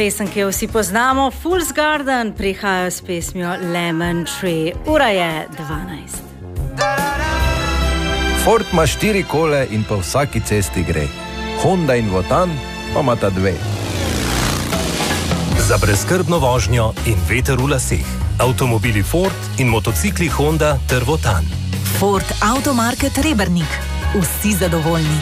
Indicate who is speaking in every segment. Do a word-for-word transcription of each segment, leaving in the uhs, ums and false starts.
Speaker 1: Pesem, ki jo vsi poznamo, Fool's Garden, prihajajo s pesmijo Lemon Tree. Ura je dvanajst.
Speaker 2: Ford ima štiri kole in po vsaki cesti gre. Honda in Wotan pa imata dve.
Speaker 3: Za brezskrbno vožnjo in veter v laseh. Avtomobili Ford in motocikli Honda ter Wotan.
Speaker 4: Ford Automarket Rebernik. Vsi zadovoljni.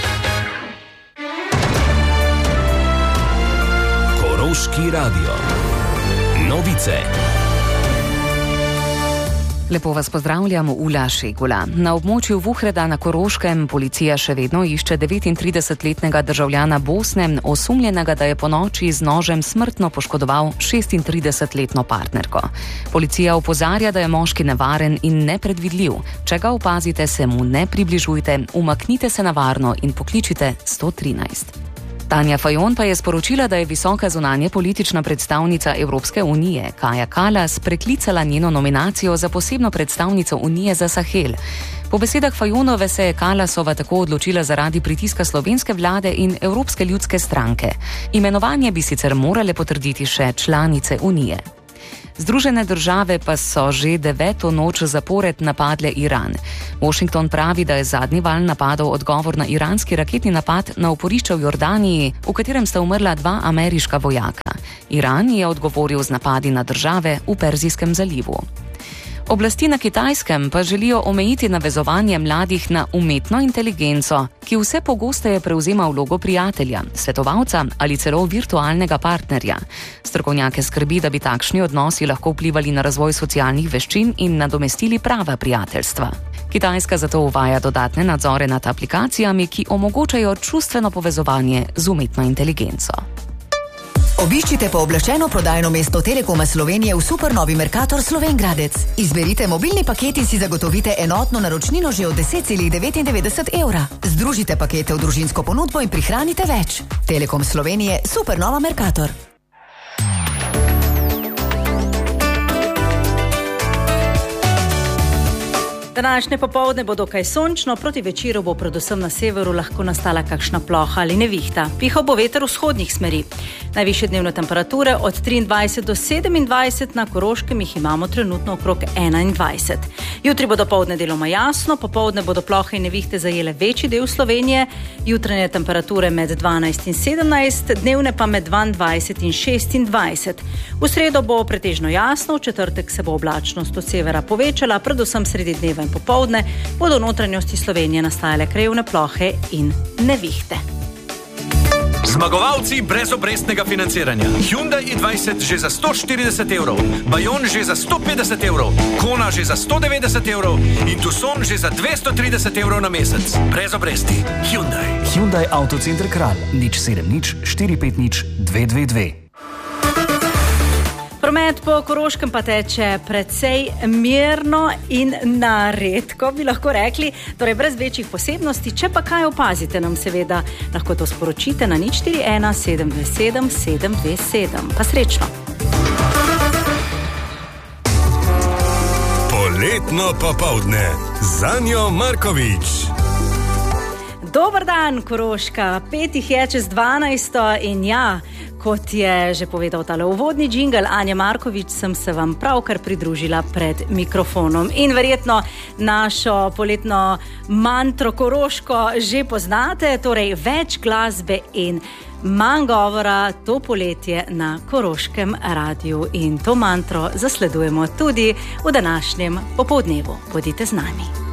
Speaker 3: Koroški radio. Novice.
Speaker 5: Lepo vas pozdravljam, Ula Šegula. Na območju Vuhreda na Koroškem policija še vedno išče devetintridesetletnega državljana Bosne, osumljenega, da je ponoči z nožem smrtno poškodoval šestintridesetletno partnerko. Policija opozarja, da je moški nevaren in nepredvidljiv. Če ga opazite, se mu ne približujte, umaknite se na varno in pokličite sto trinajst. Tanja Fajon pa je sporočila, da je visoka zunanje politična predstavnica Evropske unije, Kaja Kallas, preklicala njeno nominacijo za posebno predstavnico Unije za Sahel. Po besedah Fajonove se je Kallasova tako odločila zaradi pritiska slovenske vlade in Evropske ljudske stranke. Imenovanje bi sicer morale potrditi še članice Unije. Združene države pa so že deveto noč zapored napadle Iran. Washington pravi, da je zadnji val napadov odgovor na iranski raketni napad na oporišče v Jordaniji, v katerem sta umrla dva ameriška vojaka. Iran je odgovoril z napadi na države v Perzijskem zalivu. Oblasti na Kitajskem pa želijo omejiti navezovanje mladih na umetno inteligenco, ki vse pogosteje prevzema vlogo prijatelja, svetovalca ali celo virtualnega partnerja. Strokovnjake skrbi, da bi takšni odnosi lahko vplivali na razvoj socialnih veščin in nadomestili prava prijateljstva. Kitajska zato uvaja dodatne nadzore nad aplikacijami, ki omogočajo čustveno povezovanje z umetno inteligenco.
Speaker 4: Obiščite pooblaščeno prodajno mesto Telekoma Slovenije v supernovi Mercator Slovengradec. Izberite mobilni paket in si zagotovite enotno naročnino že od deset celih devetindevetdeset evra. Združite pakete v družinsko ponudbo in prihranite več. Telekom Slovenije, supernova Mercator.
Speaker 1: Današnje popoldne bo dokaj sončno, proti večeru bo predvsem na severu lahko nastala kakšna ploha ali nevihta. Pihal bo veter vzhodnih smeri. Najvišje dnevne temperature od triindvajset do sedemindvajset, na Koroškem jih imamo trenutno okrog enaindvajset. Jutri bo dopoldne deloma jasno, popoldne bodo plohe in nevihte zajele večji del Slovenije, jutranje temperature med dvanajst in sedemnajst, dnevne pa med dvaindvajset in šestindvajset. V sredo bo pretežno jasno, v četrtek se bo oblačnost od severa povečala, predvsem sredi dneva in popoldne bodo v notranjosti Slovenije nastajale krajevne plohe in nevihte.
Speaker 6: Zmagovalci brezobrestnega financiranja. Hyundai i dvajset že za sto štirideset evrov, Bayon že za sto petdeset evrov, Kona že za sto devetdeset evrov in Tucson že za dvesto trideset evrov na mesec. Brez obresti. Hyundai.
Speaker 7: Hyundai Autocenter Kralj. nič sedem nič štiri pet nič dve dve dve.
Speaker 1: Promet po Koroškem pa teče precej mirno in naredko, bi lahko rekli, torej brez večjih posebnosti. Če pa kaj opazite, nam seveda lahko to sporočite na nič štiri ena sedem dve sedem sedem dve sedem. Pa srečno!
Speaker 3: Poletno popoldne z Anjo Markovič.
Speaker 1: Dober dan, Koroška, pet jih je čez dvanajsto in ja, kot je že povedal tale uvodni džingl Anja Markovič, sem se vam pravkar pridružila pred mikrofonom. In verjetno našo poletno mantro Koroško že poznate, torej več glasbe in manj govora to poletje na Koroškem radiju. In to mantro zasledujemo tudi v današnjem popoldnevu. Bodite z nami.